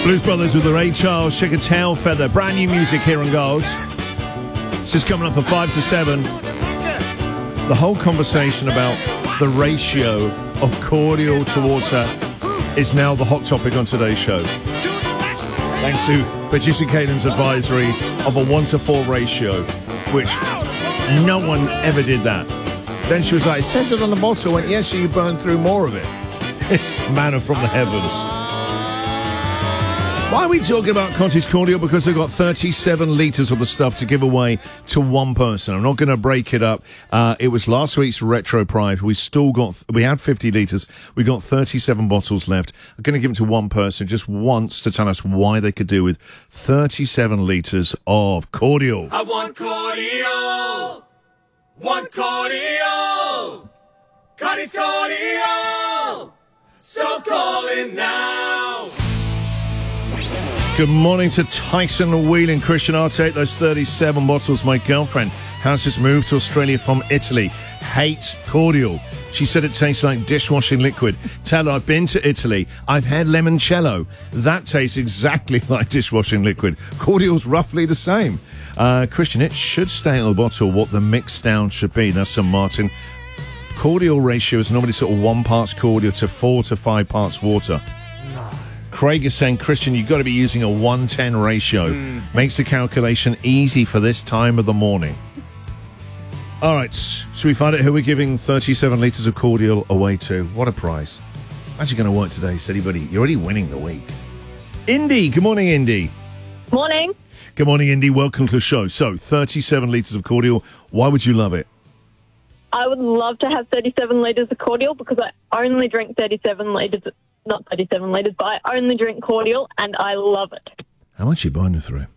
Blues Brothers with the Ray Charles, Shake a Tail Feather. Brand new music here on Gold. This is coming up from 5 to 7. The whole conversation about the ratio of cordial to water is now the hot topic on today's show. Thanks to producer Caitlin's advisory of a 1 to 4 ratio, which no one ever did that. Then she was like, it says it on the bottle. I went, yes, so you burn through more of it. It's manna from the heavens. Why are we talking about Conti's Cordial? Because they've got 37 litres of the stuff to give away to one person. I'm not going to break it up. It was last week's Retro Pride. We had 50 litres. We got 37 bottles left. I'm going to give it to one person just once to tell us why they could do with 37 litres of cordial. I want cordial. Want cordial. Conti's Cordial. So call it now. Good morning to Tyson Wheeling, Christian. I'll take those 37 bottles. My girlfriend has just moved to Australia from Italy. Hates cordial. She said it tastes like dishwashing liquid. Tell her I've been to Italy. I've had limoncello. That tastes exactly like dishwashing liquid. Cordial's roughly the same. Christian, it should stay in the bottle what the mix down should be. That's St. Martin. Cordial ratio is normally sort of 1 part cordial to 4 to 5 parts water. Craig is saying, Christian, you've got to be using a 1:10 ratio. Makes the calculation easy for this time of the morning. All right, should we find out who we're giving 37 litres of cordial away to? What a prize. Actually going to work today, said anybody. You're already winning the week. Indy, good morning, Indy. Morning. Good morning, Indy. Welcome to the show. So, 37 litres of cordial. Why would you love it? I would love to have 37 litres of cordial because I only drink 37 litres, not 37 litres, but I only drink cordial and I love it. How much are you buying it through?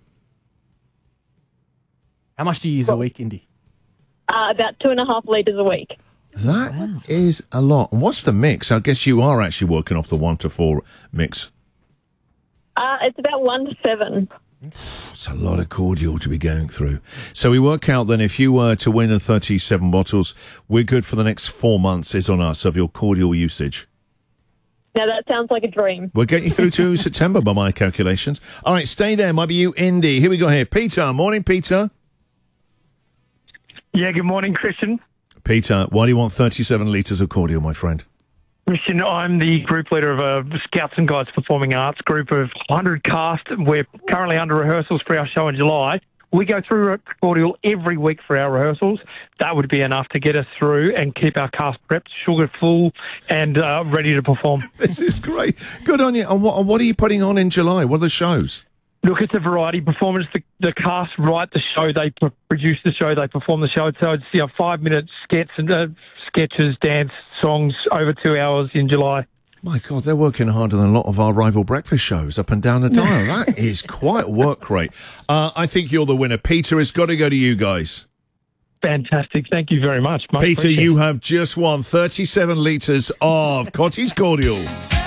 How much do you use a week, Indy? About 2.5 litres a week. That is a lot. And what's the mix? I guess you are actually working off the 1 to 4 mix. It's about 1 to 7. It's a lot of cordial to be going through. So we work out then if you were to win 37 bottles, we're good for the next 4 months is on us of your cordial usage. Now that sounds like a dream. We'll get you through to September by my calculations. All right, stay there. Might be you, Indy. Here we go here. Peter. Morning, Peter. Yeah, good morning, Christian. Peter, why do you want 37 litres of cordial, my friend? Christian, I'm the group leader of a Scouts and Guides Performing Arts group of 100 cast. We're currently under rehearsals for our show in July. We go through cordial every week for our rehearsals. That would be enough to get us through and keep our cast prepped, sugar full, and ready to perform. This is great. Good on you. And what are you putting on in July? What are the shows? Look, it's a variety performance. The cast write the show, they produce the show, they perform the show. So it's 5-minute sketches, dance, songs over 2 hours in July. My God, they're working harder than a lot of our rival breakfast shows up and down the dial. That is quite work rate. I think you're the winner. Peter, it's got to go to you guys. Fantastic. Thank you very much. Peter, you have just won 37 litres of Conti's Cordial.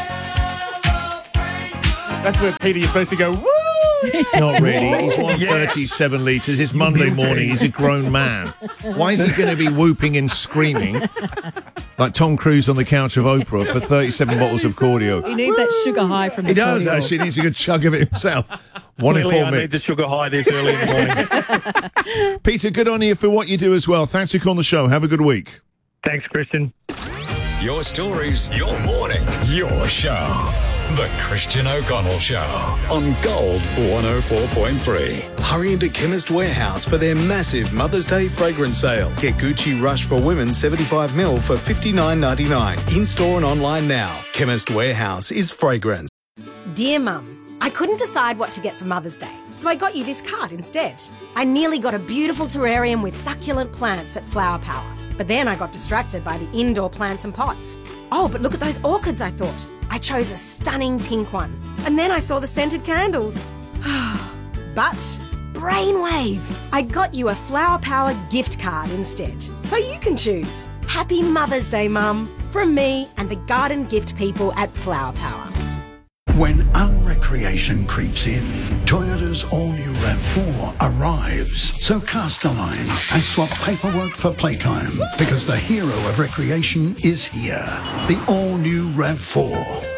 That's where, Peter, you're supposed to go, woo! Not really. He's won 37 litres. It's Monday morning. He's a grown man. Why is he going to be whooping and screaming like Tom Cruise on the couch of Oprah for 37 bottles of cordial? He needs that sugar high from the He does, cordial. actually. He needs a good chug of it himself. One in Clearly, four I mix. need the sugar high this early in the morning. Peter, good on you for what you do as well. Thanks for calling the show. Have a good week. Thanks, Christian. Your stories, your morning, your show. The Christian O'Connell Show on Gold 104.3. Hurry into Chemist Warehouse for their massive Mother's Day fragrance sale. Get Gucci Rush for Women 75ml for $59.99. In-store and online now. Chemist Warehouse is fragrance. Dear Mum, I couldn't decide what to get for Mother's Day, so I got you this card instead. I nearly got a beautiful terrarium with succulent plants at Flower Power, but then I got distracted by the indoor plants and pots. Oh, but look at those orchids, I thought. I chose a stunning pink one, and then I saw the scented candles. But brainwave! I got you a Flower Power gift card instead, so you can choose. Happy Mother's Day, Mum, from me and the garden gift people at Flower Power. When unrecreation creeps in, Toyota's all-new RAV4 arrives. So cast a line and swap paperwork for playtime, because the hero of recreation is here. The all-new RAV4.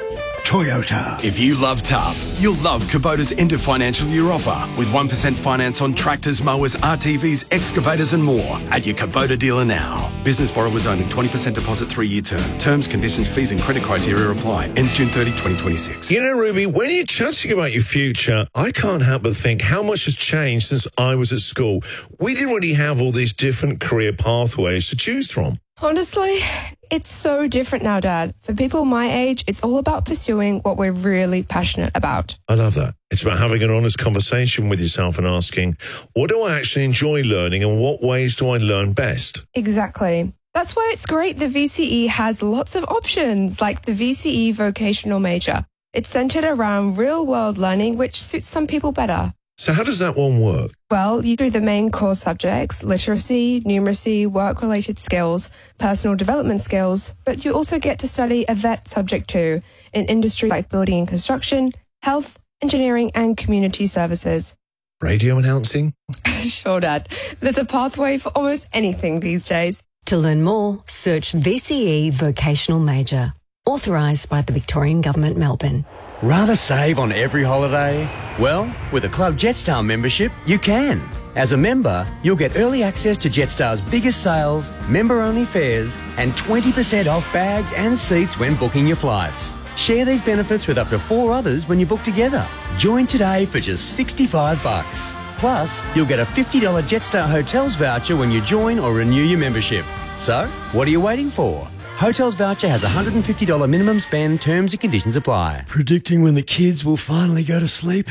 Toyota. If you love tough, you'll love Kubota's end of financial year offer with 1% finance on tractors, mowers, RTVs, excavators and more at your Kubota dealer now. Business borrowers only, 20% deposit, 3-year term. Terms, conditions, fees and credit criteria apply. Ends June 30, 2026. You know, Ruby, when you're chatting about your future, I can't help but think how much has changed since I was at school. We didn't really have all these different career pathways to choose from. Honestly, it's so different now, Dad. For people my age, it's all about pursuing what we're really passionate about. I love that. It's about having an honest conversation with yourself and asking, what do I actually enjoy learning and what ways do I learn best? Exactly. That's why it's great the VCE has lots of options, like the VCE vocational major. It's centered around real-world learning, which suits some people better. So how does that one work? Well, you do the main core subjects, literacy, numeracy, work-related skills, personal development skills, but you also get to study a VET subject too, in industry like building and construction, health, engineering and community services. Radio announcing? Sure, Dad. There's a pathway for almost anything these days. To learn more, search VCE Vocational Major. Authorised by the Victorian Government, Melbourne. Rather save on every holiday? Well, with a Club Jetstar membership, you can. As a member, you'll get early access to Jetstar's biggest sales, member-only fares, and 20% off bags and seats when booking your flights. Share these benefits with up to 4 others when you book together. Join today for just $65. Plus, you'll get a $50 Jetstar Hotels voucher when you join or renew your membership. So, what are you waiting for? Hotels voucher has a $150 minimum spend. Terms and conditions apply. Predicting when the kids will finally go to sleep?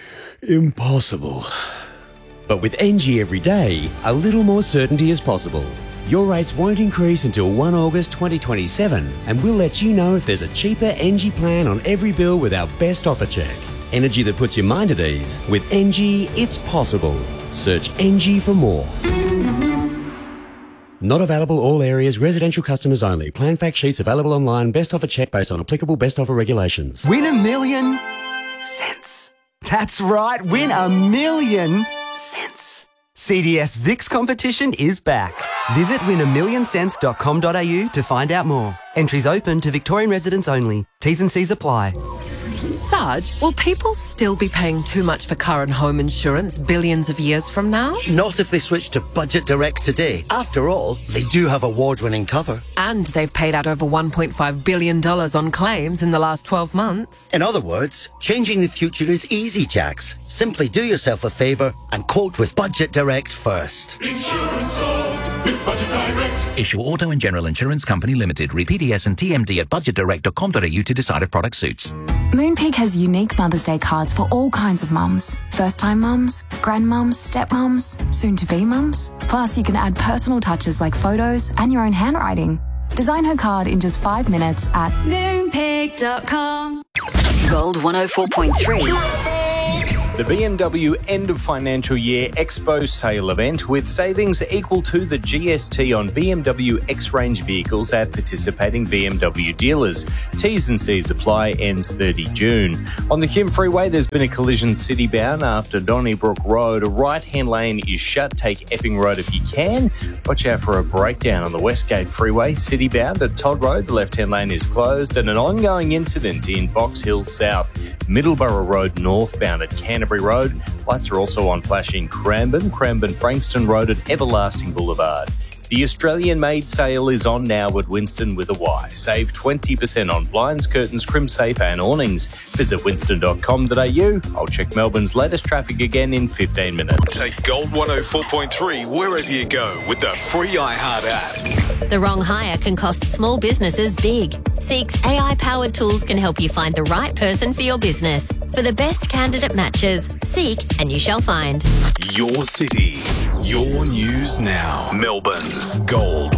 Impossible. But with NG every day, a little more certainty is possible. Your rates won't increase until 1 August 2027, and we'll let you know if there's a cheaper NG plan on every bill with our best offer check. Energy that puts your mind at ease. With NG, it's possible. Search NG for more. Not available all areas, residential customers only. Plan fact sheets available online. Best offer check based on applicable best offer regulations. Win $1 million cents. That's right, win $1 million cents. CDS VIX competition is back. Visit win1millioncents.com.au to find out more. Entries open to Victorian residents only. T's and C's apply. Sarge, will people still be paying too much for car and home insurance billions of years from now? Not if they switch to Budget Direct today. After all, they do have award-winning cover. And they've paid out over $1.5 billion on claims in the last 12 months. In other words, changing the future is easy, Jax. Simply do yourself a favour and quote with Budget Direct first. Insurance solved with Budget Direct. Issue Auto and General Insurance Company Limited. Read PDS and TMD at budgetdirect.com.au to decide if product suits. Moonpig has unique Mother's Day cards for all kinds of mums. First-time mums, grandmums, stepmums, soon-to-be mums. Plus, you can add personal touches like photos and your own handwriting. Design her card in just 5 minutes at moonpig.com. Gold 104.3. The BMW end of financial year Expo sale event with savings equal to the GST on BMW X-Range vehicles at participating BMW dealers. T's and C's apply, ends 30 June. On the Hume Freeway, there's been a collision city-bound after Donnybrook Road. A right-hand lane is shut. Take Epping Road if you can. Watch out for a breakdown on the Westgate Freeway. City-bound at Todd Road, the left-hand lane is closed. And an ongoing incident in Box Hill South. Middleborough Road northbound at Canterbury Road. Lights are also on flash in Cranbourne, Frankston Road at Everlasting Boulevard. The Australian-made sale is on now at Winston with a Y. Save 20% on blinds, curtains, crimsafe and awnings. Visit winston.com.au. I'll check Melbourne's latest traffic again in 15 minutes. Take Gold 104.3 wherever you go with the free iHeart app. The wrong hire can cost small businesses big. Seek's AI-powered tools can help you find the right person for your business. For the best candidate matches, seek and you shall find. Your city, your news now. Melbourne's Gold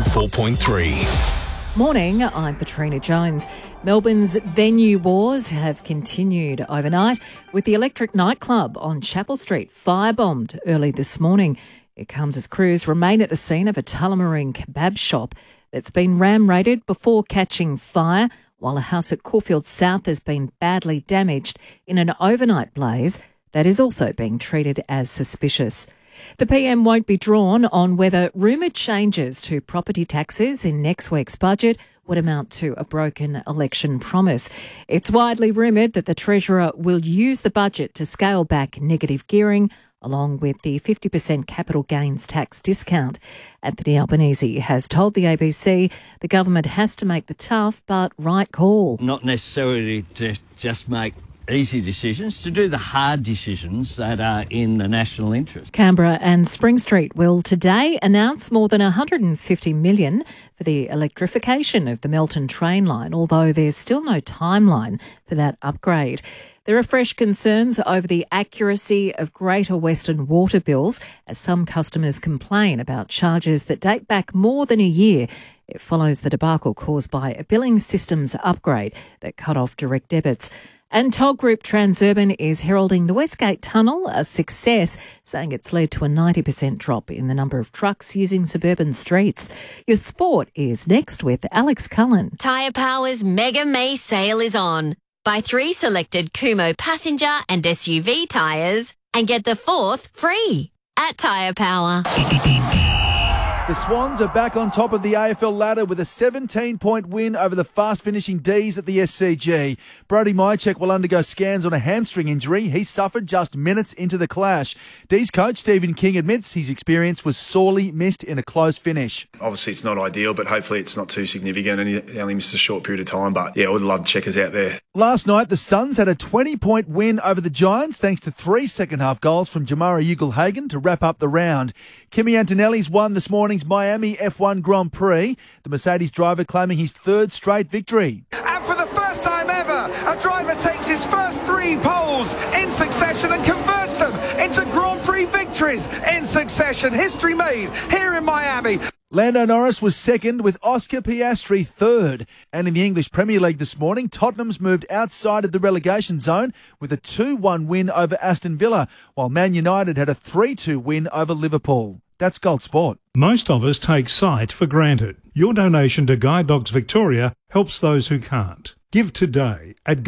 104.3. Morning, I'm Patrina Jones. Melbourne's venue wars have continued overnight with the Electric nightclub on Chapel Street firebombed early this morning. It comes as crews remain at the scene of a Tullamarine kebab shop that's been ram-raided before catching fire, while a house at Caulfield South has been badly damaged in an overnight blaze that is also being treated as suspicious. The PM won't be drawn on whether rumoured changes to property taxes in next week's budget would amount to a broken election promise. It's widely rumoured that the Treasurer will use the budget to scale back negative gearing, along with the 50% capital gains tax discount. Anthony Albanese has told the ABC the government has to make the tough but right call. Not necessarily to just make easy decisions, to do the hard decisions that are in the national interest. Canberra and Spring Street will today announce more than $150 million for the electrification of the Melton train line, although there's still no timeline for that upgrade. There are fresh concerns over the accuracy of Greater Western water bills as some customers complain about charges that date back more than a year. It follows the debacle caused by a billing systems upgrade that cut off direct debits. And Toll Group Transurban is heralding the Westgate Tunnel a success, saying it's led to a 90% drop in the number of trucks using suburban streets. Your sport is next with Alex Cullen. Tyre Power's Mega May sale is on. Buy 3 selected Kumo passenger and SUV tyres and get the 4th free at Tyre Power. The Swans are back on top of the AFL ladder with a 17-point win over the fast-finishing D's at the SCG. Brody Mychek will undergo scans on a hamstring injury he suffered just minutes into the clash. D's coach Stephen King admits his experience was sorely missed in a close finish. Obviously it's not ideal, but hopefully it's not too significant and he only missed a short period of time. But yeah, I would love checkers out there. Last night, the Suns had a 20-point win over the Giants thanks to 3 second-half goals from Jamara Ugle-Hagan to wrap up the round. Kimi Antonelli's won this morning's Miami F1 Grand Prix, the Mercedes driver claiming his 3rd straight victory. And for the first time ever, a driver takes his first 3 poles in succession and converts them into Grand Prix victories in succession. History made here in Miami. Lando Norris was second with Oscar Piastri third. And in the English Premier League this morning, Tottenham's moved outside of the relegation zone with a 2-1 win over Aston Villa, while Man United had a 3-2 win over Liverpool. That's Gold Sport. Most of us take sight for granted. Your donation to Guide Dogs Victoria helps those who can't. Give today at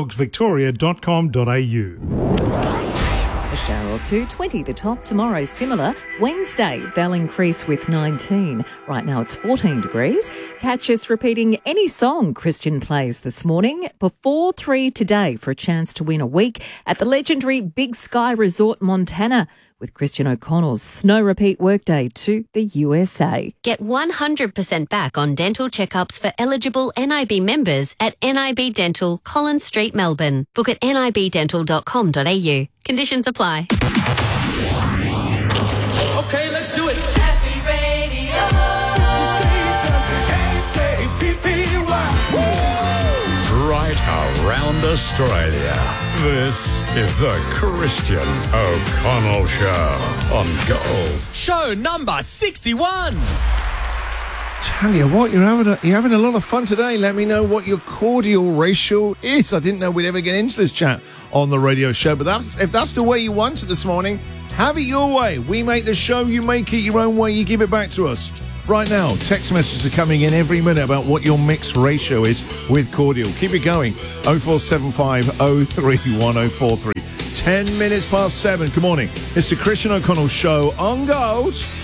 guidedogsvictoria.com.au. A shower or two, 20 the top. Tomorrow similar. Wednesday, they'll increase with 19. Right now it's 14 degrees. Catch us repeating any song Christian plays this morning before 3 today for a chance to win a week at the legendary Big Sky Resort Montana with Christian O'Connell's Snow Repeat Workday to the USA. Get 100% back on dental checkups for eligible NIB members at NIB Dental, Collins Street, Melbourne. Book at nibdental.com.au. Conditions apply. Okay, let's do it. Happy Radio. Right around Australia. This is the Christian O'Connell Show on Gold. Show number 61. Tell you what, you're having a lot of fun today. Let me know what your cordial ratio is. I didn't know we'd ever get into this chat on the radio show, but if that's the way you want it this morning, have it your way. We make the show, you make it your own way, you give it back to us. Right now, text messages are coming in every minute about what your mixed ratio is with cordial. Keep it going. 0475 03 1043. 10 minutes past 7. Good morning. It's the Christian O'Connell Show on Gold.